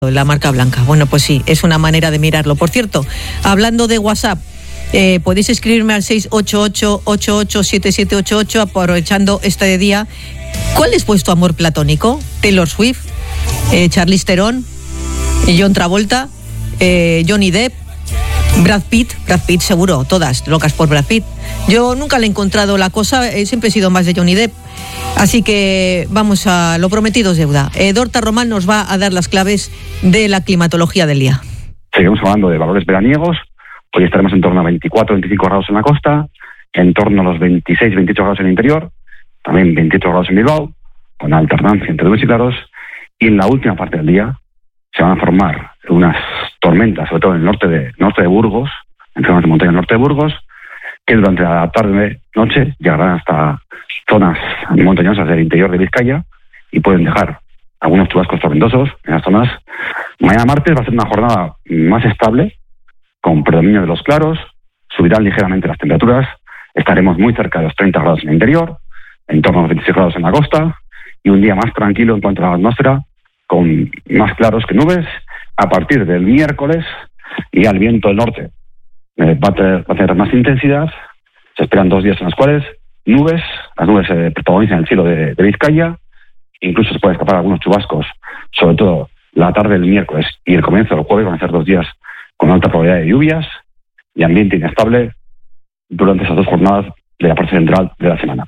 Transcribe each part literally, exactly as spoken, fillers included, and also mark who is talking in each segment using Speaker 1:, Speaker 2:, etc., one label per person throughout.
Speaker 1: la marca blanca. Bueno, pues sí, es una manera de mirarlo. Por cierto, hablando de WhatsApp, eh, podéis escribirme al seis ocho ocho, ocho ocho siete siete ocho ocho aprovechando este día. ¿Cuál es vuestro amor platónico? ¿Taylor Swift? Eh, ¿Charlize Theron? ¿John Travolta? Eh, ¿Johnny Depp? ¿Brad Pitt? Brad Pitt seguro, todas locas por Brad Pitt. Yo nunca le he encontrado la cosa, eh, siempre he sido más de Johnny Depp. Así que vamos a lo prometido es deuda. Eh, Dorta Román nos va a dar las claves de la climatología del día.
Speaker 2: Seguimos hablando de valores veraniegos. Hoy estaremos en torno a veinticuatro a veinticinco grados en la costa, en torno a los veintiséis a veintiocho grados en el interior, también veintiocho grados en Bilbao, con alternancia entre nubes y claros. Y en la última parte del día se van a formar unas tormentas, sobre todo en el norte de, norte de Burgos, en zonas de montaña norte de Burgos, que durante la tarde-noche llegarán hasta zonas montañosas del interior de Vizcaya y pueden dejar algunos chubascos tormentosos en las zonas. Mañana martes va a ser una jornada más estable, con predominio de los claros, subirán ligeramente las temperaturas, estaremos muy cerca de los treinta grados en el interior, en torno a los veintiséis grados en la costa, y un día más tranquilo en cuanto a la atmósfera, con más claros que nubes. A partir del miércoles, y al viento del norte eh, va, a tener, va a tener más intensidad. Se esperan dos días en los cuales nubes, las nubes se eh, protagonizan el cielo de, de Vizcaya, incluso se pueden escapar algunos chubascos, sobre todo la tarde del miércoles y el comienzo del jueves. Van a ser dos días con alta probabilidad de lluvias y ambiente inestable durante esas dos jornadas de la parte central de la semana.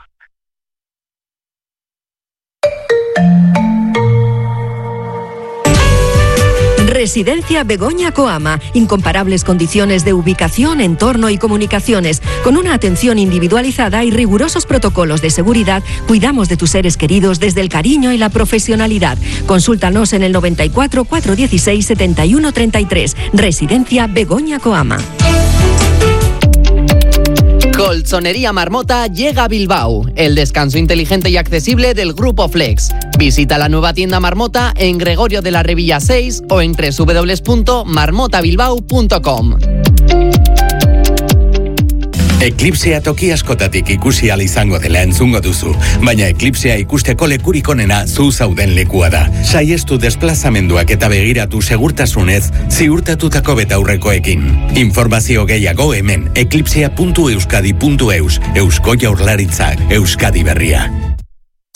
Speaker 3: Residencia Begoña Coama. Incomparables condiciones de ubicación, entorno y comunicaciones. Con una atención individualizada y rigurosos protocolos de seguridad, cuidamos de tus seres queridos desde el cariño y la profesionalidad. Consúltanos en el noventa y cuatro, cuatrocientos dieciséis, setenta y uno treinta y tres. Residencia Begoña Coama.
Speaker 4: Colchonería Marmota llega a Bilbao, el descanso inteligente y accesible del Grupo Flex. Visita la nueva tienda Marmota en Gregorio de la Revilla seis o en doble u doble u doble u punto marmota bilbao punto com.
Speaker 5: Eclipsea toki askotatik ikusi ahal izango dela entzungo duzu, baina Eclipsea ikusteko lekurik onena zu zauden lekua da. Saiestu desplazamenduak eta begiratu segurtasunez ziurtatutako betaurrekoekin. Informazio gehiago hemen eclipsea puntu euskadi puntu eus. Eusko Jaurlaritzak, Euskadi Berria.